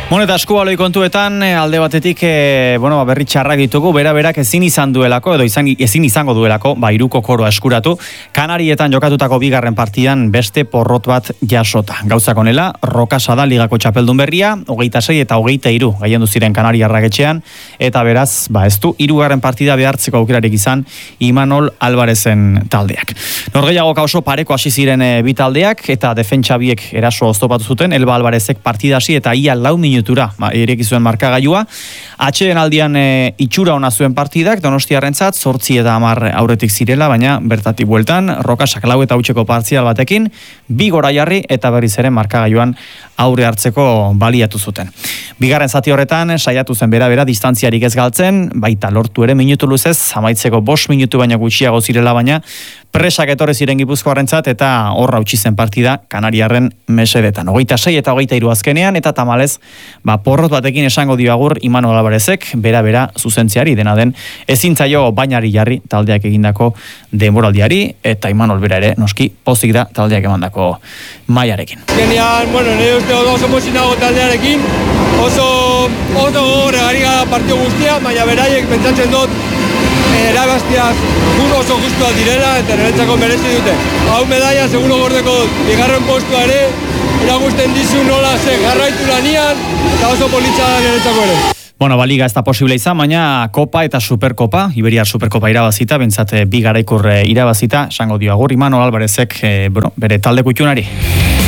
Eta eskubaloi kontuetan, alde batetik, berri txarrak ditugu, berak ezin izan duelako, edo ezin izango duelako, hiruko koroa eskuratu, Kanarietan jokatutako bigarren partidan beste porrot bat jasota. Gauzak honela, Rokasada ligako txapeldun berria, 26 eta 23 gaiendu ziren Kanariarrak etxean, eta beraz, ez du, hirugarren partida behartzeko aukerarik izan Imanol Alvarezen taldeak. Norgehiagoka oso pareko hasi ziren bi taldeak, eta defentsa biek eraso oztopatu zuten, Elba Alvarezek partida hasi eta ia 4 minutura ireki zuen markagailua. Atxeden aldian itxura ona zuen partidak, Donostiarrentzat 8 eta 10 aurretik zirela, baina bertatik bueltan, Rokasak 4 eta hutseko partzial batekin, 2 gora jarri eta berriz ere markagailuan aurre hartzeko baliatu zuten. Bigarren zati horretan, saiatu zen bera distantziarik ez galtzen, baita lortu ere minutu luzez, amaitzeko 5 minutu baina gutxiago zirela, baina presak etorri ziren Gipuzkoarrentzat eta horra utzi zen partida Kanariarren mesedetan. 26 eta 23 azkenean, eta tamalez, porrot batekin esango dio agur Imanol Alvarezek, bera zuzentziari, dena den ezin zaio bainari jarri taldeak egindako denboraldiari, eta Imanol bera ere noski pozik da taldeak emandako mailarekin. Genial, nire uste oso pozinago taldearekin, oso gogorre gari gara partio guztia, baina beraiek pentsatzen dut erabaztiak oso justuak direla eta niretzako merezi dute. Hau medaia seguro gordeko bigarren postua ere, eragusten dizu nola ze jarraitu lanian eta oso politxa da niretzako ere. Liga ez da posible izan, baina Kopa eta Superkopa, Iberiar Superkopa irabazita, bentsat bi garaikur irabazita, esango dio agur Imanol Alvarezek bere taldeko itxunari.